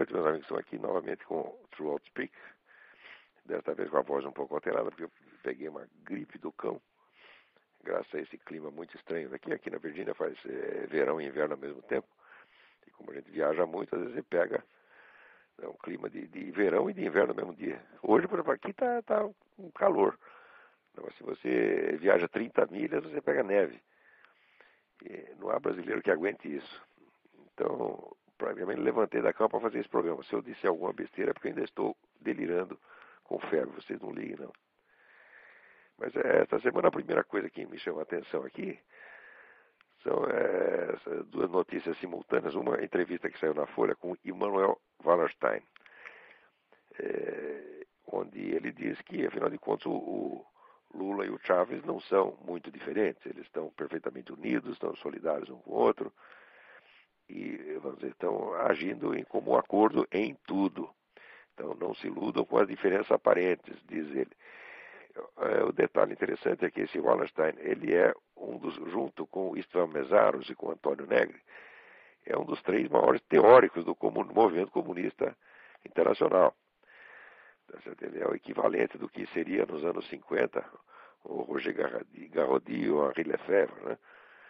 noite, meus amigos. Estou aqui novamente com o True Outspeak. Desta vez com a voz um pouco alterada, porque eu peguei uma gripe do cão. Graças a esse clima muito estranho daqui. Aqui na Virgínia faz verão e inverno ao mesmo tempo. E como a gente viaja muito, às vezes você pega um clima de verão e de inverno no mesmo dia. Hoje, por exemplo, aqui tá um calor. Mas se você viaja 30 milhas, você pega neve. E não há brasileiro que aguente isso. Então, praticamente levantei da cama para fazer esse programa. Se eu disser alguma besteira é porque eu ainda estou delirando com febre. Vocês não liguem, não. Mas esta semana a primeira coisa que me chama a atenção aqui são essas duas notícias simultâneas. Uma entrevista que saiu na Folha com Immanuel Wallerstein, onde ele diz que, afinal de contas, o Lula e o Chávez não são muito diferentes. Eles estão perfeitamente unidos, estão solidários um com o outro e, vamos dizer, estão agindo em comum acordo em tudo. Então não se iludam com as diferenças aparentes, diz ele. O detalhe interessante é que esse Wallerstein, ele é junto com Istvan Mesaros e com Antônio Negri, é um dos 3 maiores teóricos do movimento comunista internacional. Ele é o equivalente do que seria nos anos 50 o Roger Garaudy ou Henri Lefebvre, né?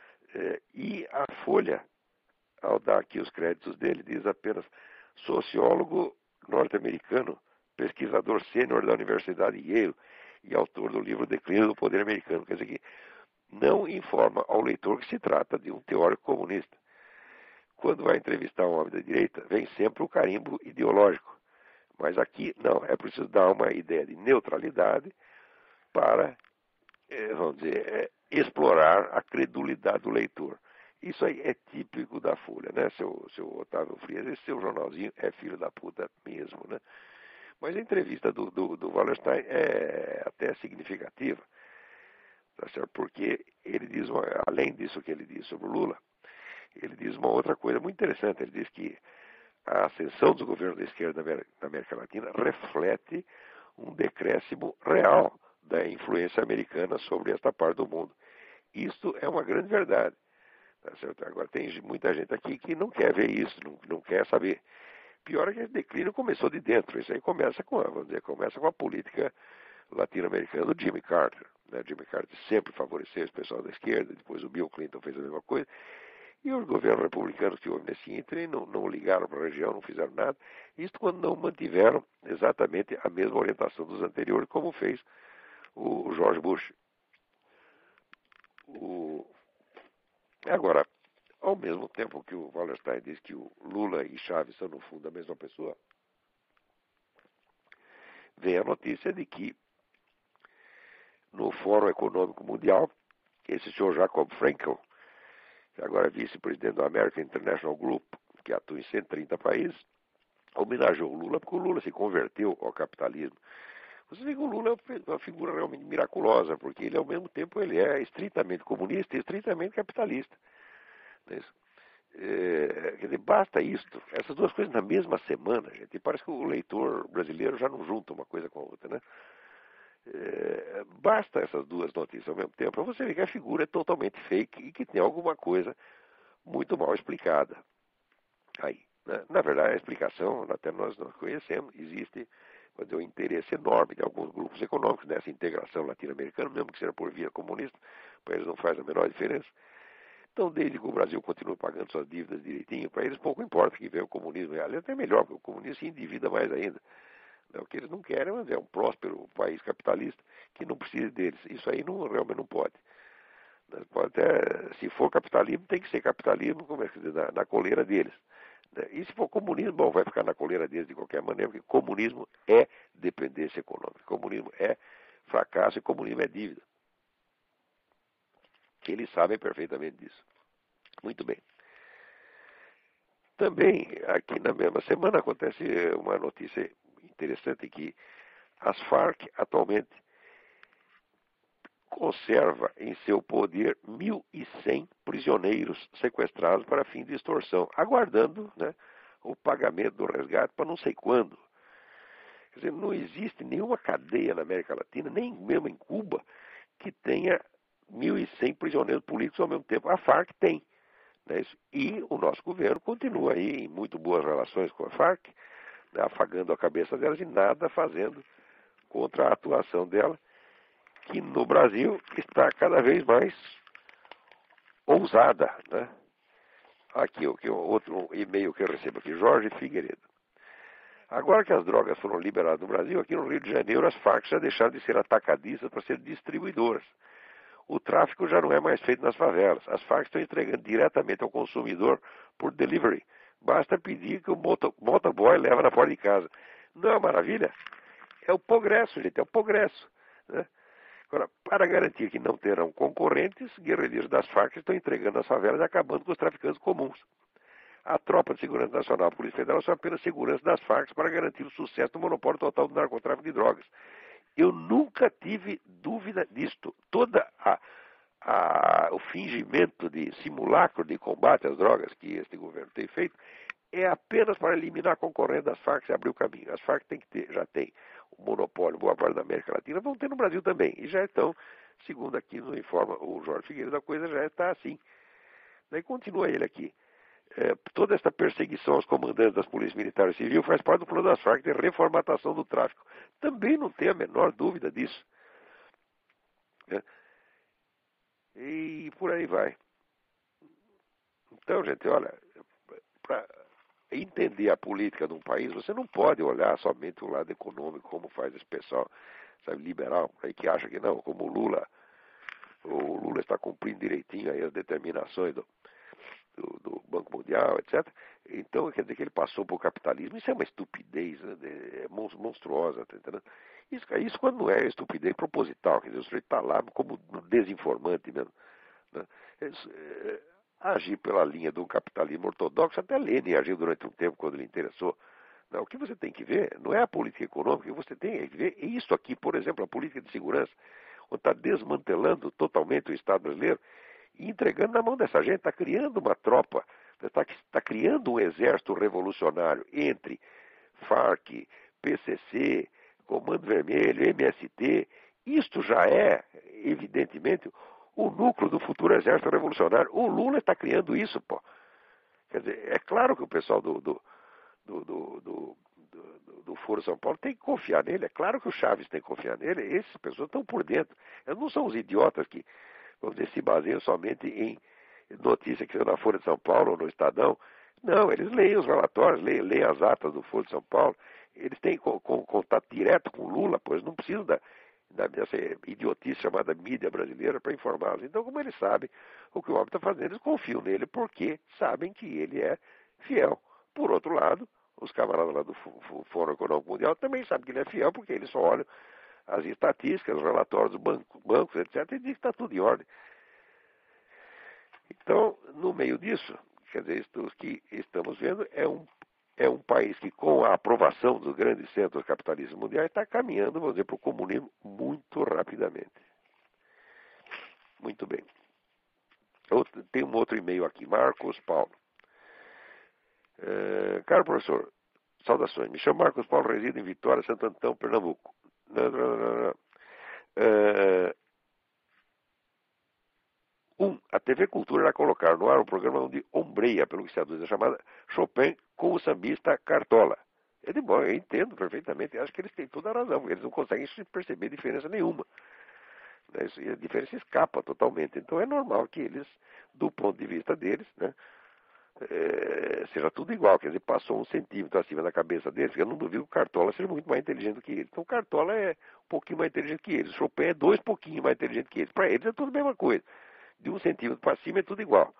E a Folha, ao dar aqui os créditos dele, diz apenas sociólogo norte-americano, pesquisador sênior da Universidade Yale e autor do livro Declínio do Poder Americano. Quer dizer que não informa ao leitor que se trata de um teórico comunista. Quando vai entrevistar um homem da direita, vem sempre o carimbo ideológico. Mas aqui, não, é preciso dar uma ideia de neutralidade para, vamos dizer, explorar a credulidade do leitor. Isso aí é típico da Folha, né, seu Otávio Frias? Esse seu jornalzinho é filho da puta mesmo, né? Mas a entrevista do Wallerstein é até significativa, tá certo? Porque ele diz, além disso que ele diz sobre o Lula, ele diz uma outra coisa muito interessante. Ele diz que a ascensão dos governos da esquerda na América Latina reflete um decréscimo real da influência americana sobre esta parte do mundo. Isto é uma grande verdade. Tá certo? Agora, tem muita gente aqui que não quer ver isso, não quer saber. Pior é que esse declínio começou de dentro. Isso aí começa com a política latino-americana do Jimmy Carter. Né? Jimmy Carter sempre favoreceu esse pessoal da esquerda, depois o Bill Clinton fez a mesma coisa. E os governos republicanos que houve nesse ínterim não ligaram para a região, não fizeram nada. Isto quando não mantiveram exatamente a mesma orientação dos anteriores, como fez o George Bush. Agora, ao mesmo tempo que o Wallerstein diz que o Lula e Chávez são, no fundo, a mesma pessoa, vem a notícia de que no Fórum Econômico Mundial, esse senhor Jacob Frenkel, que agora é vice-presidente do American International Group, que atua em 130 países, homenageou o Lula porque o Lula se converteu ao capitalismo. Você vê que o Lula é uma figura realmente miraculosa, porque ele, ao mesmo tempo, ele é estritamente comunista e estritamente capitalista. Quer dizer, basta isto, essas duas coisas na mesma semana, gente, e parece que o leitor brasileiro já não junta uma coisa com a outra, né? Basta essas duas notícias ao mesmo tempo para você ver que a figura é totalmente fake e que tem alguma coisa muito mal explicada. Aí, né? Na verdade, a explicação, até nós conhecemos, existe um interesse enorme de alguns grupos econômicos nessa integração latino-americana, mesmo que seja por via comunista, para eles não faz a menor diferença. Então, desde que o Brasil continue pagando suas dívidas direitinho, para eles pouco importa que venha o comunismo. Aliás, até melhor, porque o comunismo se endivida mais ainda. O que eles não querem é um próspero país capitalista que não precise deles. Isso aí realmente não pode. Pode até, se for capitalismo, tem que ser capitalismo, como é que diz, na coleira deles. E se for comunismo, bom, vai ficar na coleira deles de qualquer maneira, porque comunismo é dependência econômica, comunismo é fracasso e comunismo é dívida. Eles sabem perfeitamente disso. Muito bem. Também, aqui na mesma semana, acontece uma notícia interessante que as Farc atualmente conserva em seu poder 1.100 prisioneiros sequestrados para fim de extorsão, aguardando, né, o pagamento do resgate para não sei quando. Quer dizer, não existe nenhuma cadeia na América Latina, nem mesmo em Cuba, que tenha 1.100 prisioneiros políticos ao mesmo tempo. A Farc tem. Né, e o nosso governo continua aí em muito boas relações com a Farc, afagando a cabeça delas e nada fazendo contra a atuação dela, que no Brasil está cada vez mais ousada, né? Aqui, outro e-mail que eu recebo aqui, Jorge Figueiredo. Agora que as drogas foram liberadas no Brasil, aqui no Rio de Janeiro, as Farc já deixaram de ser atacadistas para ser distribuidoras. O tráfico já não é mais feito nas favelas. As Farc estão entregando diretamente ao consumidor por delivery. Basta pedir que o motoboy leva na porta de casa. Não é uma maravilha? É o progresso, gente, é o progresso, né? Agora, para garantir que não terão concorrentes, guerrilheiros das Farc estão entregando as favelas e acabando com os traficantes comuns. A Tropa de Segurança Nacional e a Polícia Federal são apenas segurança das Farc para garantir o sucesso do monopólio total do narcotráfico de drogas. Eu nunca tive dúvida disto. O fingimento de simulacro de combate às drogas que este governo tem feito é apenas para eliminar a concorrência das Farc e abrir o caminho. As Farc já têm o monopólio, boa parte da América Latina, vão ter no Brasil também. E já estão, segundo aqui nos informa o Jorge Figueiredo, a coisa já está assim. Daí continua ele aqui. Toda esta perseguição aos comandantes das polícias militares e civil faz parte do plano das Farc de reformatação do tráfico. Também não tem a menor dúvida disso. Né? E por aí vai. Então, gente, olha, para entender a política de um país, você não pode olhar somente o lado econômico, como faz esse pessoal, sabe, liberal, aí que acha que não, como o Lula está cumprindo direitinho aí as determinações do Banco Mundial, etc. Então, quer dizer que ele passou para o capitalismo. Isso é uma estupidez, né? É monstruosa, tá entendendo? Isso quando não é estupidez proposital, quer dizer, o sujeito está lá como desinformante mesmo. Né? Agir pela linha do capitalismo ortodoxo, até Lenin agiu durante um tempo quando lhe interessou. Não, o que você tem que ver não é a política econômica, o que você tem que ver é isso aqui, por exemplo, a política de segurança, onde está desmantelando totalmente o Estado brasileiro e entregando na mão dessa gente, está criando uma tropa, está criando um exército revolucionário entre Farc, PCC, Comando Vermelho, MST. Isto já é, evidentemente, o núcleo do futuro exército revolucionário. O Lula está criando isso, pô. Quer dizer, é claro que o pessoal do Foro São Paulo tem que confiar nele. É claro que o Chaves tem que confiar nele. Essas pessoas estão por dentro. Eles não são os idiotas que, vamos dizer, se baseiam somente em notícia que saiu na Folha de São Paulo ou no Estadão. Não, eles leem os relatórios, leem as atas do Foro de São Paulo. Eles têm contato direto com o Lula, pois não precisam dessa idiotice chamada mídia brasileira para informá-los. Então, como eles sabem o que o homem está fazendo, eles confiam nele porque sabem que ele é fiel. Por outro lado, os camaradas lá do Fórum Econômico Mundial também sabem que ele é fiel porque eles só olham as estatísticas, os relatórios dos bancos, etc., e dizem que está tudo em ordem. Então, no meio disso, quer dizer, o que estamos vendo é um país que, com a aprovação dos grandes centros capitalistas mundiais, está caminhando, vamos dizer, para o comunismo muito rapidamente. Muito bem. Tem um outro e-mail aqui, Marcos Paulo. Caro professor, saudações. Me chamo Marcos Paulo, resido em Vitória, Santo Antão, Pernambuco. A TV Cultura irá colocar no ar um programa onde ombreia, pelo que se aduz, a chamada Chopin com o sambista Cartola. Bom, eu entendo perfeitamente, acho que eles têm toda a razão, eles não conseguem perceber diferença nenhuma. Né? A diferença escapa totalmente. Então é normal que eles, do ponto de vista deles, né, seja tudo igual. Quer dizer, passou 1 centímetro acima da cabeça deles, eu não duvido que o Cartola seja muito mais inteligente do que eles. Então o Cartola é um pouquinho mais inteligente que eles, o Chopin é 2 pouquinho mais inteligente que eles. Para eles é tudo a mesma coisa. De 1 centímetro para cima é tudo igual.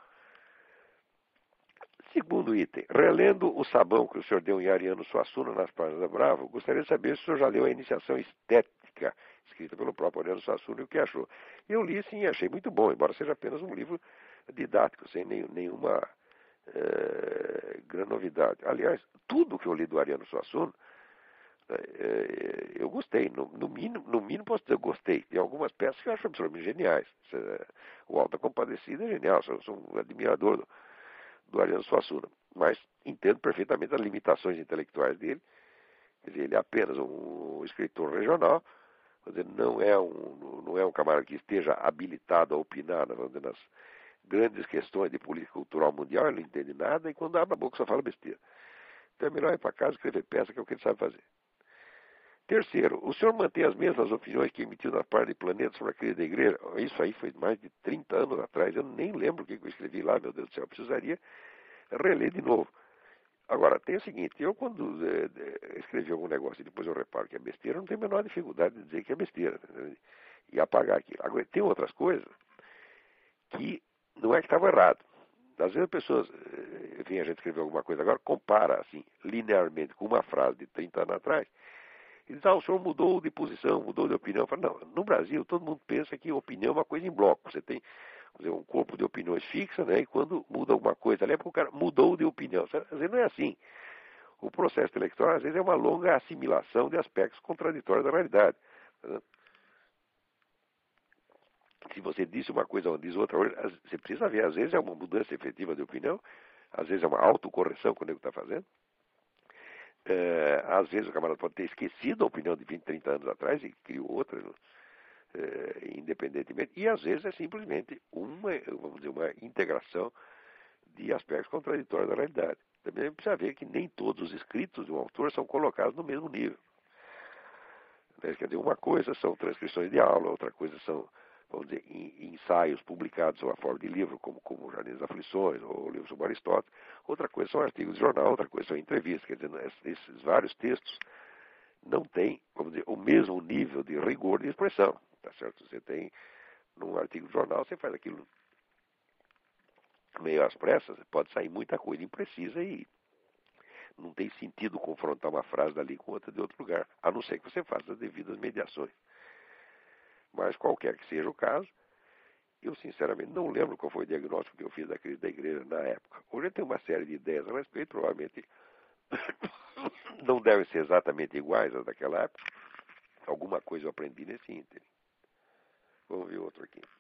Segundo item, relendo o sabão que o senhor deu em Ariano Suassuna nas páginas da Bravo, gostaria de saber se o senhor já leu a Iniciação Estética, escrita pelo próprio Ariano Suassuna, e o que achou. Eu li sim e achei muito bom, embora seja apenas um livro didático, sem nenhuma grande novidade. Aliás, tudo que eu li do Ariano Suassuna, eu gostei. No mínimo posso dizer que eu gostei. Tem algumas peças que eu acho absolutamente geniais. O Alta Compadecida é genial, eu sou um admirador do Ariano Suassuna, mas entendo perfeitamente as limitações intelectuais dele. Quer dizer, ele é apenas um escritor regional, quer dizer, não é um camarada que esteja habilitado a opinar, vamos dizer, nas grandes questões de política cultural mundial, ele não entende nada, e quando abre a boca só fala besteira. Então é melhor ir para casa escrever peça, que é o que ele sabe fazer. Terceiro, o senhor mantém as mesmas opiniões que emitiu na parte de Planeta sobre a crise da igreja? Isso aí foi mais de 30 anos atrás. Eu nem lembro o que eu escrevi lá, meu Deus do céu. Eu precisaria reler de novo. Agora, tem o seguinte, eu quando escrevi algum negócio e depois eu reparo que é besteira, eu não tenho a menor dificuldade de dizer que é besteira, né? E apagar aquilo. Agora, tem outras coisas que não é que estavam errado. Às vezes as pessoas, enfim, a gente escreveu alguma coisa agora, compara, assim, linearmente com uma frase de 30 anos atrás, e diz, o senhor mudou de posição, mudou de opinião. Eu falo, não, no Brasil todo mundo pensa que opinião é uma coisa em bloco. Você tem um corpo de opiniões fixa, né? E quando muda alguma coisa ali é porque o cara mudou de opinião. Às vezes não é assim. O processo eleitoral, às vezes, é uma longa assimilação de aspectos contraditórios da realidade. Se você disse uma coisa ou diz outra, você precisa ver, às vezes é uma mudança efetiva de opinião, às vezes é uma autocorreção que o nego está fazendo. Às vezes o camarada pode ter esquecido a opinião de 20, 30 anos atrás e criou outra, independentemente. E às vezes é simplesmente vamos dizer, uma integração de aspectos contraditórios da realidade. Também precisa ver que nem todos os escritos de um autor são colocados no mesmo nível. Quer dizer, uma coisa são transcrições de aula, outra coisa são, vamos dizer, ensaios publicados sob a forma de livro, como o Jardim das Aflições, ou o livro sobre Aristóteles. Outra coisa são artigos de jornal, outra coisa são entrevistas. Quer dizer, esses vários textos não têm, vamos dizer, o mesmo nível de rigor de expressão. Tá certo? Você tem, num artigo de jornal, você faz aquilo meio às pressas, pode sair muita coisa imprecisa e não tem sentido confrontar uma frase dali com outra de outro lugar, a não ser que você faça as devidas mediações. Mas qualquer que seja o caso, eu sinceramente não lembro qual foi o diagnóstico que eu fiz da crise da igreja na época. Hoje eu tenho uma série de ideias a respeito, provavelmente não devem ser exatamente iguais às daquela época. Alguma coisa eu aprendi nesse ínterim. Vamos ver outro aqui.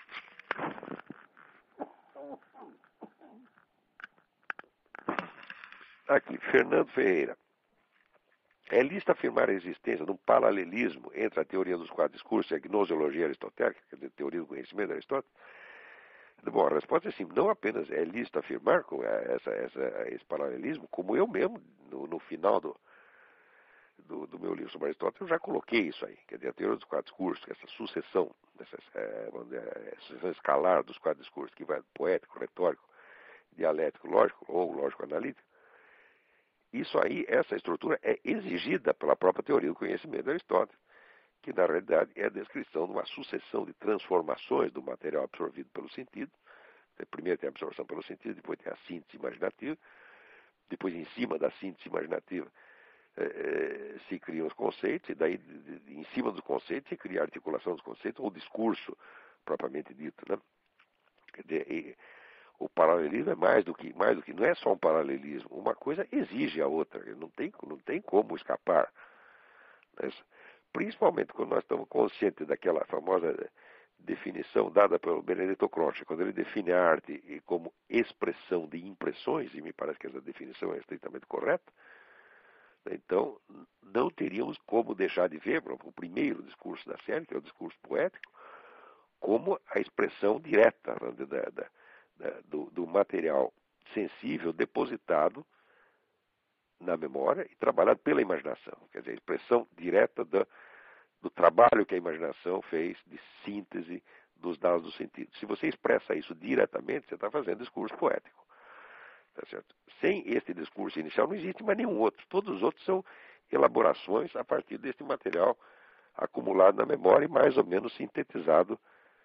Aqui, Fernando Ferreira. É lícito afirmar a existência de um paralelismo entre a teoria dos quatro discursos e a gnoseologia aristotélica, quer dizer, a teoria do conhecimento de Aristóteles? Bom, a resposta é sim. Não apenas é lícito afirmar esse paralelismo, como eu mesmo, no final do meu livro sobre Aristóteles, eu já coloquei isso aí. Quer dizer, a teoria dos quatro discursos, essa sucessão, sucessão escalar dos quatro discursos, que vai poético, retórico, dialético, lógico ou lógico-analítico. Isso aí, essa estrutura é exigida pela própria teoria do conhecimento de Aristóteles, que na realidade é a descrição de uma sucessão de transformações do material absorvido pelo sentido. Primeiro tem a absorção pelo sentido, depois tem a síntese imaginativa, depois em cima da síntese imaginativa se criam os conceitos, e daí em cima dos conceitos se cria a articulação dos conceitos, ou o discurso propriamente dito, né? Quer dizer, o paralelismo é mais do que, não é só um paralelismo, uma coisa exige a outra, não tem como escapar. Mas, principalmente quando nós estamos conscientes daquela famosa definição dada pelo Benedetto Croce, quando ele define a arte como expressão de impressões, e me parece que essa definição é estritamente correta, então não teríamos como deixar de ver o primeiro discurso da série, que é o discurso poético, como a expressão direta, né, do material sensível depositado na memória e trabalhado pela imaginação. Quer dizer, a expressão direta do trabalho que a imaginação fez de síntese dos dados do sentido. Se você expressa isso diretamente, você está fazendo discurso poético. Tá certo? Sem este discurso inicial não existe mais nenhum outro. Todos os outros são elaborações a partir deste material acumulado na memória e mais ou menos sintetizado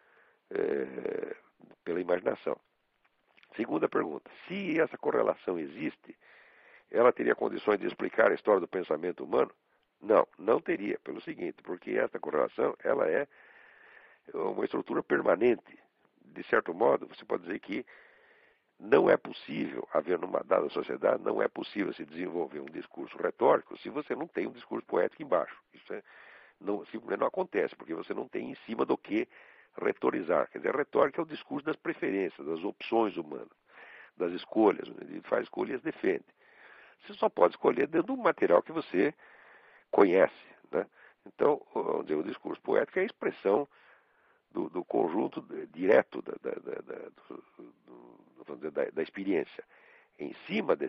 pela imaginação. Segunda pergunta. Se essa correlação existe, ela teria condições de explicar a história do pensamento humano? Não, não teria, pelo seguinte, porque essa correlação ela é uma estrutura permanente. De certo modo, você pode dizer que não é possível haver numa dada sociedade, não é possível se desenvolver um discurso retórico se você não tem um discurso poético embaixo. Isso simplesmente não acontece, porque você não tem em cima do que retorizar. Quer dizer, a retórica é o discurso das preferências, das opções humanas, das escolhas. Ele faz escolhas e as defende. Você só pode escolher dentro do material que você conhece, né? Então, vamos dizer, o discurso poético é a expressão do conjunto direto da experiência. Em cima